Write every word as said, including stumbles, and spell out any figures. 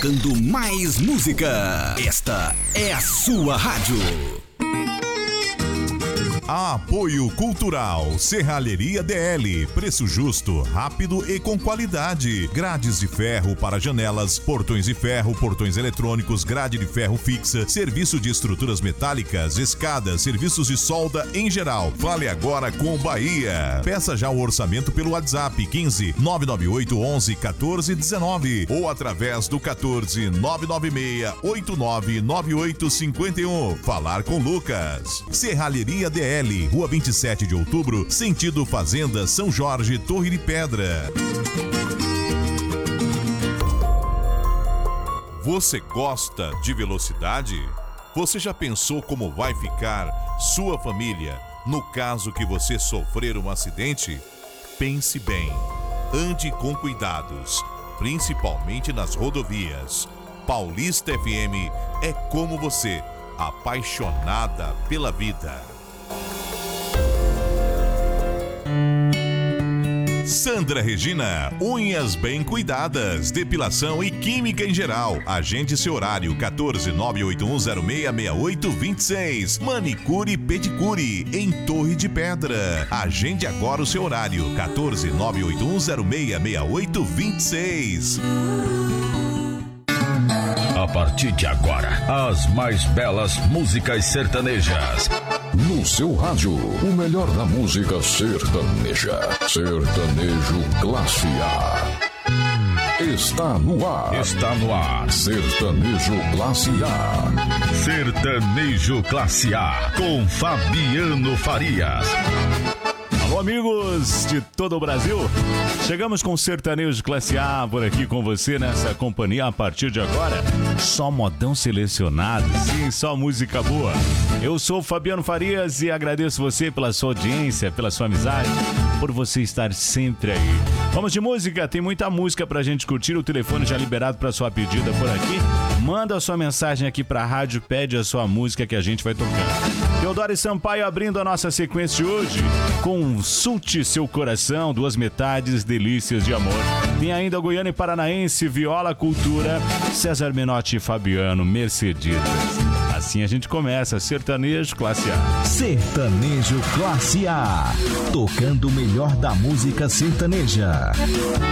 tocando mais música. Esta é a sua rádio. Apoio Cultural Serralheria D L, preço justo, rápido e com qualidade. Grades de ferro para janelas, portões de ferro, portões eletrônicos, grade de ferro fixa, serviço de estruturas metálicas, escadas, serviços de solda em geral. Fale agora com Bahia. Peça já o orçamento pelo WhatsApp quinze, nove nove oito, onze, quatorze, dezenove ou através do quatorze, nove nove seis, oito nove nove oito cinco um. Falar com Lucas. Serralheria D L, Rua vinte e sete de outubro, sentido Fazenda São Jorge, Torre de Pedra. Você gosta de velocidade? Você já pensou como vai ficar sua família no caso que você sofrer um acidente? Pense bem. Ande com cuidados, principalmente nas rodovias. Paulista F M é como você, apaixonada pela vida. Sandra Regina, unhas bem cuidadas, depilação e química em geral. Agende seu horário quatorze, nove oito um zero seis, seis oito dois seis. Manicure e pedicure em Torre de Pedra. Agende agora o seu horário quatorze, nove oito um zero seis, seis oito dois seis. A partir de agora, as mais belas músicas sertanejas. No seu rádio, o melhor da música sertaneja. Sertanejo Classe A. Está no ar. Está no ar. Sertanejo Classe A. Sertanejo Classe A. Com Fabiano Farias. Alô, amigos de todo o Brasil. Chegamos com o Sertanejo Classe A por aqui com você nessa companhia a partir de agora. Só modão selecionado, sim, só música boa. Eu sou o Fabiano Farias e agradeço você pela sua audiência, pela sua amizade, por você estar sempre aí. Vamos de música, tem muita música pra gente curtir, o telefone já liberado pra sua pedida por aqui. Manda a sua mensagem aqui pra rádio, pede a sua música que a gente vai tocar. Teodoro Sampaio abrindo a nossa sequência de hoje com Sulte Seu Coração, Duas Metades, Delícias de Amor. Tem ainda Goiânia e Paranaense, Viola Cultura, César Menotti e Fabiano, Mercedes. Assim a gente começa, Sertanejo Classe A. Sertanejo Classe A, tocando o melhor da música sertaneja.